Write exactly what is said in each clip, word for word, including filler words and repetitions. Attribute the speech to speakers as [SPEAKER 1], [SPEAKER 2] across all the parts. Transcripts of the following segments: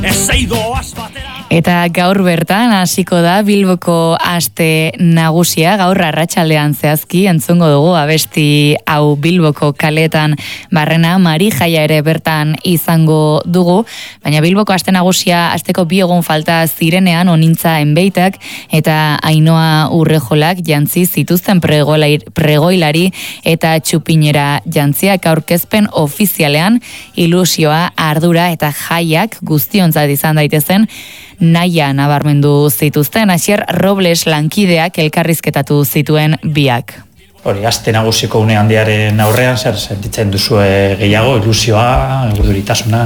[SPEAKER 1] Eta gaur bertan hasiko da Bilboko aste nagusia, gaur arratsaldean zehazki entzungo dugu abesti hau Bilboko kaletan barrena, Mari jaia ere bertan izango dugu, baina Bilboko aste nagusia asteko bi egun falta zirenean Onintza Enbeitak eta Ainoa Urrejolak jantzi zituzten pregoilari eta txupinera jantziak aurkezpen ofizialean ilusioa, ardura eta jaiak guztiontzat izan daitezen naia nabarmendu zituzten. Asier Robles lankideak elkarrizketatu zituen biak.
[SPEAKER 2] Hori, aste nagusiko une handiaren aurrean, zer sentitzen duzue gehiago, ilusioa, urduritasuna?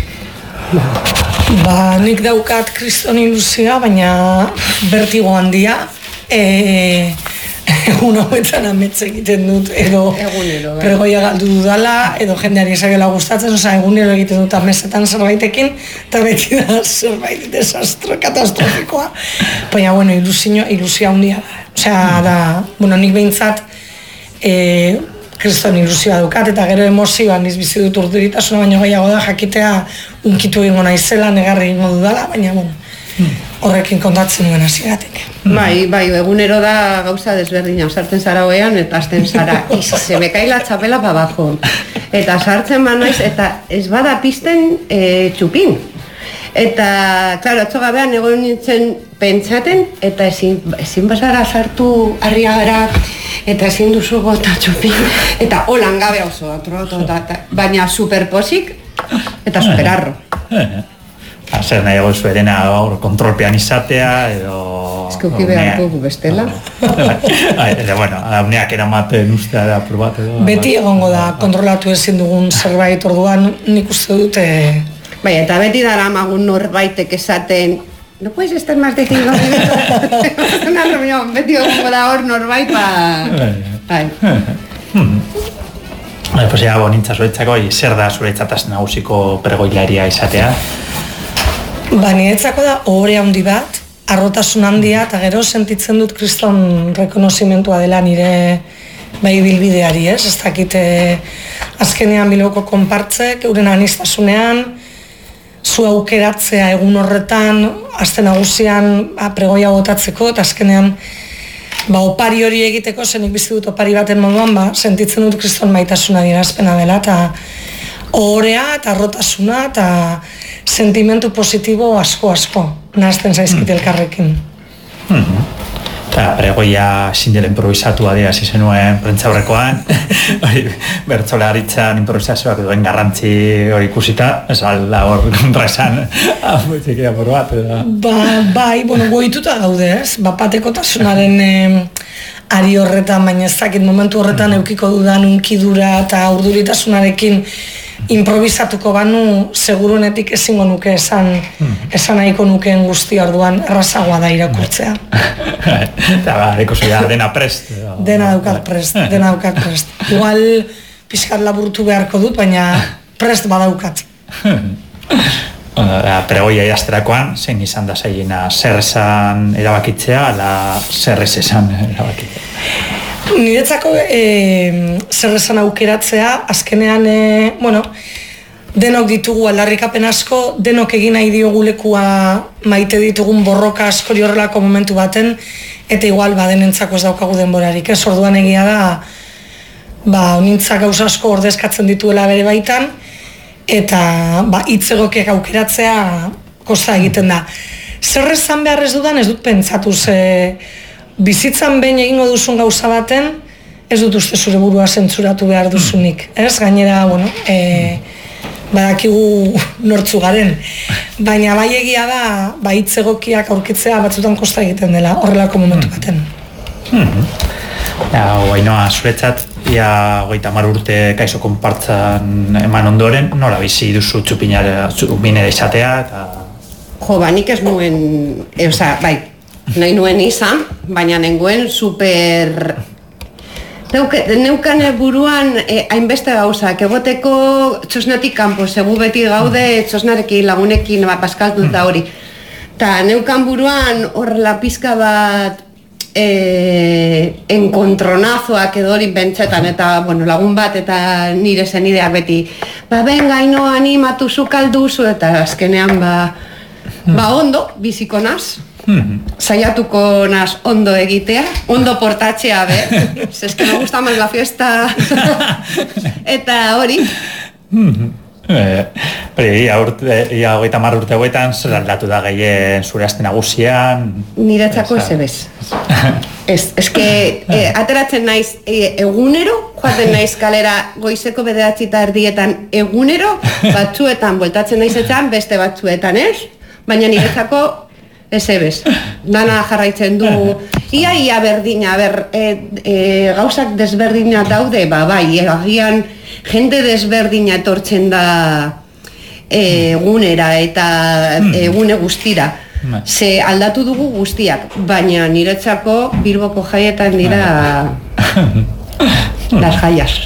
[SPEAKER 3] Ba, nik daukat kriston ilusioa, baina bertigo handia. E, egun hauetan ametze egiten dut, edo pregoia galdu dudala, edo jendeari esagela gustatzen, oza, egunero egiten dut amesetan zerbaitekin, eta beti da zerbait desastro, katastrofikoa. Baina, bueno, ilusio, ilusioa handia da. Osea, da, bueno, nik behintzat, e, kriston ilusioa dukat, eta gero emozioan izbizi dut urduritasuna, baino gehiago da, jakitea unkitu egingo naizela, negarri egingo dudala, baina, bueno, horrekin kontatzen duen hasieratik.
[SPEAKER 4] Bai, bai, egunero da gauza desberdina, sartzen zara hoean, eta azten zara, se me cae la txapela pa abajo. Eta sartzen manoiz, eta ez bada pizten e, txupin. Eta, klaro, atzogabean egon nintzen pentsaten, eta ezin, ezin bazara sartu harriagara, eta ezin duzu gota txupin, eta holan gabe oso, baina superposik, eta superarro.
[SPEAKER 2] Zer nahi egon zuerena kontrolpean izatea, edo...
[SPEAKER 4] Ez que uki beharko gu bestela.
[SPEAKER 2] Edo, bueno, uneak eramaten ustea da probat edo...
[SPEAKER 3] Beti egongo da, kontrolatu ezin dugun zerbait orduan, nik uste dute...
[SPEAKER 4] Bai, eta beti dara amagun norbaitek esaten... No puedes estar más de cinco minutos. Una reunión, beti egongo da hor norbait, ba... Bai.
[SPEAKER 2] Pues ya, bonintza zuretzako, zer da zuretzataz nagusiko pregoilaria izatea?
[SPEAKER 3] Ba, niretzako da ohore handi bat, arrotasun handia, eta gero sentitzen dut kriston rekonozimentua dela nire bai bilbideari, ez? Ez dakite azkenean Bilboko konpartzek, euren anistasunean, zu aukeratzea egun horretan, aste nagusian pregoia botatzeko, eta azkenean ba, opari hori egiteko, zenik bizi dut opari baten moduan, ba, sentitzen dut kriston maitasuna dirazpena dela, eta ohorea, eta arrotasuna, eta sentimentu positibo asko-asko, nahazten zaizkit elkarrekin.
[SPEAKER 2] Eta pregoia sindela improvisatua dira hasi zenuen prentzaurrekoan, bertsolaritzan improvisazioak duen garrantzi hori ikusita, ez alda hor kontra esan, txikia por bat, edo...
[SPEAKER 3] Ba, bai, bueno, goituta gaude, ez? Ba, patekotasunaren eh, ari horretan, baina ez dakit momentu horretan eukiko dudan unkidura eta urduritasunarekin improvisatuko banu, segurunetik ezingo nuke esan, esan nahiko nukeen guzti orduan errazagoa da irakurtzea.
[SPEAKER 2] Eta ba, ikusi da, dena prest.
[SPEAKER 3] Dena daukat prest, dena daukat prest. Igual pixkat laburtu beharko dut, baina prest badaukat.
[SPEAKER 2] Pregoia idazterakoan, zein izan da zailena, zer esan erabakitzea, ala zer ez esan erabakitzea?
[SPEAKER 3] Niretzako e, zer esan aukeratzea, azkenean, e, bueno, denok ditugu aldarrikapen asko, denok egin nahi diogu lekua maite ditugun borroka askori horrelako momentu baten, eta igual badenentzako ez daukagu denborarik, ez orduan egia da, ba, Onintzak gauza asko ordezkatzen dituela bere baitan, eta ba, hitz egokiak aukeratzea kosta egiten da. Zer esan behar ez dudan ez dut pentsatu, ze bizitzan behin egingo duzun gauza baten, ez dut uste zure burua zentzuratu behar duzunik, ez? Gainera, bueno, e, badakigu nortzu garen, baina bai egia da, ba, hitz egokiak aurkitzea batzutan kosta egiten dela, horrelako momentu baten.
[SPEAKER 2] Ja, Ainoa, zuretzat, ia hogeita hamar urte kaixo konpartzan eman ondoren, nola bizi duzu txupinera, txupinera izatea, eta...
[SPEAKER 4] Jo, ba, nik ez nuen, e, oza, bai, nahi nuen izan, baina nengoen super... Neuke, neukan buruan eh, hainbeste gauzak, egoteko txosnatik kanpo, segu beti gaude txosnarekin, lagunekin, ba, paskaltu eta hori. Ta neukan buruan horrela pizka bat e, enkontronazoak edo hori bentsetan, eta bueno, lagun bat eta nire zenideak beti, ba benga, ino animatu zukalduzu, eta azkenean ba, ba ondo, biziko naz. Saiatuko naz ondo egitea, ondo portatzea, be, es que me gusta más la fiesta, eta hori.
[SPEAKER 2] Hori, ia hogeita hamar urte hauetan, zer aldatu da gehien zure aste nagusian?
[SPEAKER 4] Niretzako ez ebez. Ez, ez que eh, ateratzen naiz eh, egunero, joaten naiz kalera goizeko bederatzi eta erdietan egunero, batzuetan bueltatzen naiz etxan, beste batzuetan ez, baina niretzako ez ebez. Dana jarraitzen du, ia ia berdina, ber, e, e, gauzak desberdina daude, ba bai, agian jende desberdina etortzen da egunera eta egune guztira. Ze aldatu dugu guztiak, baina niretzako Bilboko jaietan dira las jaias.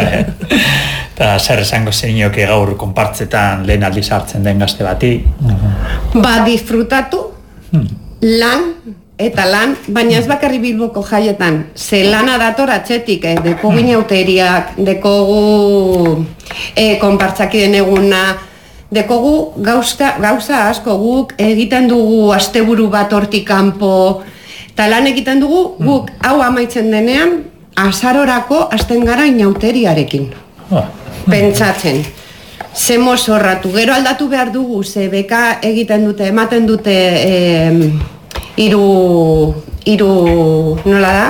[SPEAKER 2] Eta zer esango zenioke gaur konpartzetan lehen aldiz hartzen den gazte bati?
[SPEAKER 4] Ba, disfrutatu, lan eta lan, baina ez bakarri Bilboko jaietan, ze lana dator atzetik, eh, dekogu inauteriak, dekogu eh, konpartzakiden eguna, dekogu gauza, gauza asko guk egiten dugu asteburu bat hortik kanpo, eta lan egiten dugu guk hau amaitzen denean, azarorako hasten gara inauteriarekin. Pentsatzen. Ze mozorratu, gero aldatu behar dugu, ze beka egiten dute, ematen dute e, iru, iru, nola da,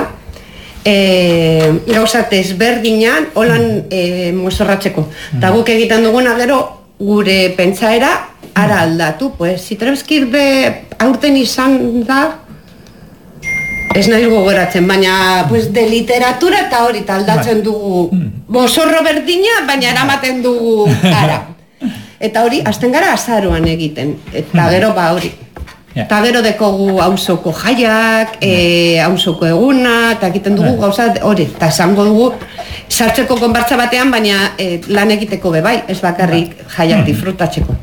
[SPEAKER 4] e, gauzat ezberdinan, holan e, mozorratzeko. Eta guk egiten duguna gero, gure pentsaera, ara aldatu, pues, Zitrebskir be aurten izan da, ez nahi gogoratzen, baina pues, de literatura eta hori aldatzen dugu mozorro berdina, baina eramaten dugu ara. Eta hori, hasten gara azaroan egiten, eta gero ba hori. Eta gero dekogu auzoko jaiak, e, auzoko eguna, eta egiten dugu gauza hori, eta esango dugu sartzeko konbartza batean, baina e, lan egiteko bebai, ez bakarrik jaiak disfrutatzeko.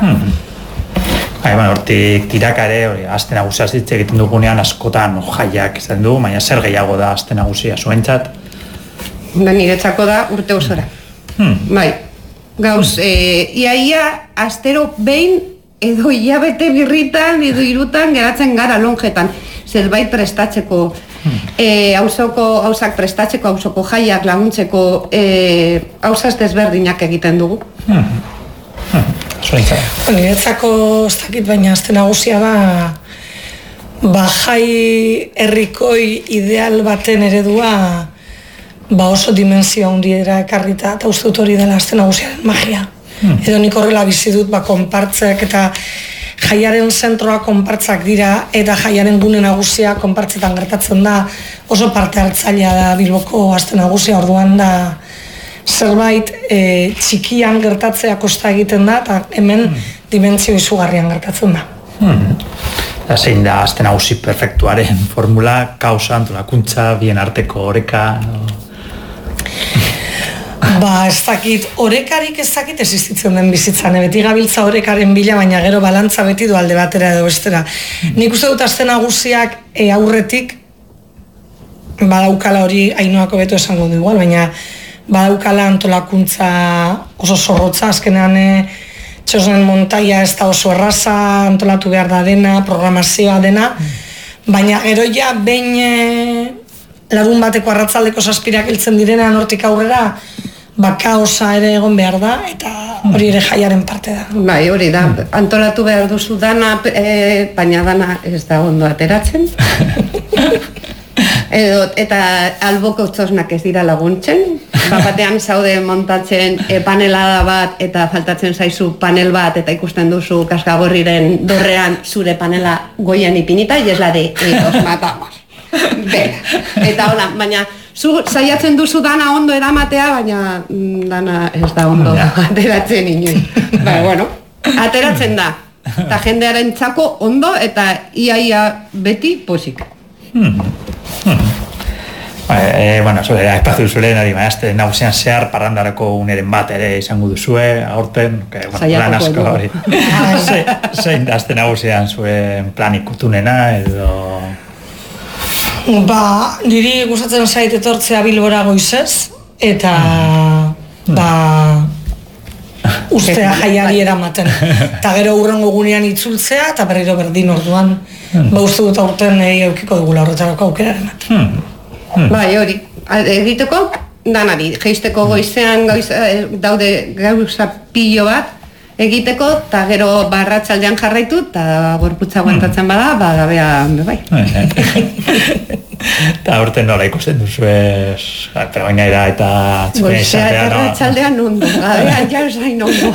[SPEAKER 2] Bai, bueno, hortik tirakare, hori, aste nagusia hitz egiten dugunean askotan jaiak izan du, baina zer gehiago da aste nagusia zuentzat?
[SPEAKER 4] Da niretzako da urte osora. Hmm. Bai, gauz, hmm. e, iaia astero behin edo hilabete birritan edo irutan geratzen gara lonjetan, zerbait prestatzeko, hmm. e, auzoko, auzak prestatzeko, auzoko jaiak laguntzeko, e, auzaz desberdinak egiten dugu.
[SPEAKER 2] Hmm. Hmm.
[SPEAKER 3] Niretzako ez dakit, baina aste nagusia da ba jai herrikoi ideal baten eredua ba oso dimensio handiera ekarrita, eta uste dut hori dela aste nagusiaren magia. Hmm. Edo nik horrela bizi dut, ba konpartzek eta jaiaren zentroa konpartzak dira, eta jaiaren gune nagusia konpartzetan gertatzen da, oso parte hartzailea da Bilboko aste nagusia, orduan da zerbait e, txikian gertatzea kosta egiten da, eta hemen hmm. dimentsio izugarrian gertatzen da.
[SPEAKER 2] Hmm. Eta zein da aste nagusi perfektuaren formula, kausa, antolakuntza, bien arteko oreka? No?
[SPEAKER 3] Ba, ez dakit, orekarik ez dakit existitzen den bizitzan, beti gabiltza orekaren bila, baina gero balantza beti du alde batera edo bestera. Hmm. Nik uste dut aste nagusiak e, aurretik, badaukala hori Ainoako beto esango du igual, baina badaukala antolakuntza oso zorrotza, azkenean e, txosnen montaia ez da oso erraza, antolatu behar da dena, programazioa dena, mm. baina gero ja behin e, larun bateko arratzaldeko zazpirak heltzen direnean hortik aurrera, ba kaosa ere egon behar da, eta hori ere jaiaren parte da.
[SPEAKER 4] Bai, hori da, antolatu behar duzu dana, e, baina dana ez da ondo ateratzen. Edo, eta alboko txosnak ez dira laguntzen, bapatean zaude montatzen e, panelada bat eta faltatzen zaizu panel bat eta ikusten duzu kaskagorriren dorrean zure panela goian ipinita, y es la de los matamos. Bera. Eta hola, baina zu saiatzen duzu dana ondo eramatea, baina dana ez da ondo ateratzen inoi. Ba, bueno, ateratzen da. Eta jendearen txako ondo eta iaia beti posik.
[SPEAKER 2] Hmm. Hmm. E, bueno, zure, espazio zure nari maazte nagusian zehar parrandarako uneren bat ere izango duzue, aurten, que, bueno, plan asko hori. Zein da azte nagusian zuen plan ikutunena edo...
[SPEAKER 3] Ba, niri gustatzen zait etortzea Bilbora goizez, eta ba, ustea jaiari eramaten. Eta gero urrengo gunean itzultzea, eta berriro berdin orduan, ba uste dut aurten eukiko dugula horretarako aukeraren bat.
[SPEAKER 4] Bai, hori, egiteko, danari, geisteko goizean daude gauza pilo bat, egiteko, eta gero barratsaldean jarraitu, eta gorputza aguantatzen bada, ba, gabea, bai.
[SPEAKER 2] Eta aurten nola ikusten duzu ez, prebainera eta txupen
[SPEAKER 4] izatea, no? Goizea eta ratxaldean ondo, gabea, ja esain ondo.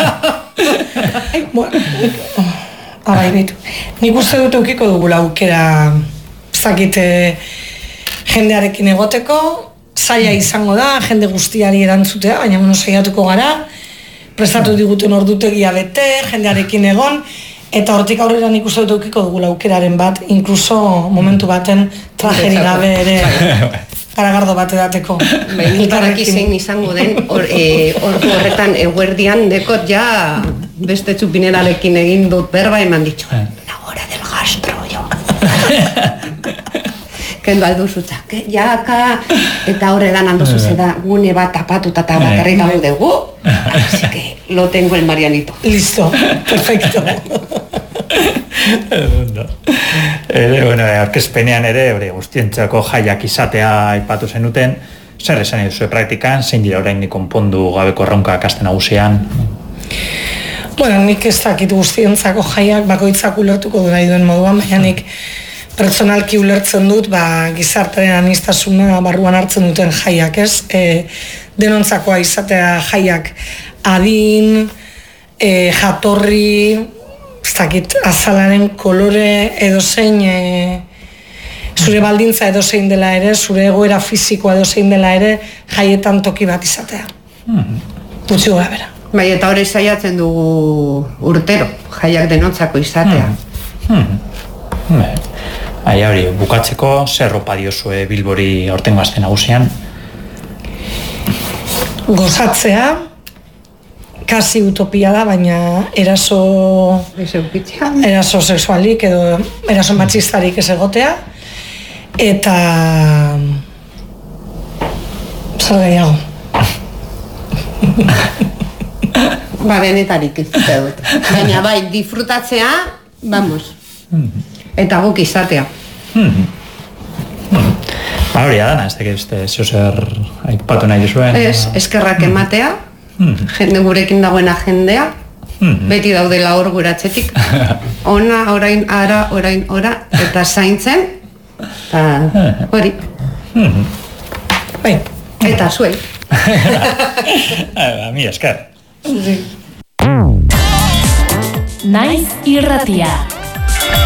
[SPEAKER 3] Abai, behitu. Nik uste dut eukiko dugula aukera, zakite, jendearekin egoteko, zaila izango da, jende guztiari erantzutea, baina bueno, saiatuko gara, prestatu diguten ordutegia bete, jendearekin egon, eta hortik aurrera nik uste dut eukiko dugula aukeraren bat, inkluso momentu baten trajeri gabe ere garagardo bat edateko.
[SPEAKER 4] Elkarrak izan izango den, ordu horretan eguerdian dekot ja beste txupinerarekin egin dut berba eman ditxo. La hora del gastro, jo. Kendo alduzutza, jaka, eta horredan alduzu da gune bat tapatuta eta bakarrik hau dugu, así que lo tengo el Marianito.
[SPEAKER 3] Listo, perfecto.
[SPEAKER 2] Ere, bueno, aurkezpenean ere, hori guztientzako jaiak izatea aipatu zenuten, zer esan eduzue praktikan, zein dira orain konpondu gabeko erronkak aste nagusian?
[SPEAKER 3] Bueno, nik ez dakit guztientzako jaiak bakoitzak ulertuko du nahi duen moduan, baina nik pertsonalki ulertzen dut, ba, gizartaren aniztasuna barruan hartzen duten jaiak, ez? E, denontzakoa izatea jaiak adin, e, jatorri, ez dakit, azalaren kolore edozein, e, zure baldintza edozein dela ere, zure egoera fisikoa edozein dela ere, jaietan toki bat izatea. Gutxi gara bera.
[SPEAKER 4] Bai, eta hori saiatzen dugu urtero, jaiak denontzako izatea.
[SPEAKER 2] Ai, hori, bukatzeko, zer ropa diozue Bilbori aurtengo aste nagusian?
[SPEAKER 3] Gozatzea, kasi utopia da, baina eraso eraso sexualik edo eraso matxistarik ez egotea, eta zer gehiago.
[SPEAKER 4] Ba, benetarik ez dut. Baina bai, disfrutatzea, vamos. Eta guk izatea.
[SPEAKER 2] Ba, hori adana, ez dakit zeu zer aipatu nahi duzuen.
[SPEAKER 4] Ez, eskerrak ematea, jende gurekin dagoena jendea, beti daudela hor guratzetik. Ona, orain, ara, orain, ora, eta zaintzen, eta hori. Eta zuei.
[SPEAKER 2] Mi esker.
[SPEAKER 1] Naiz irratia.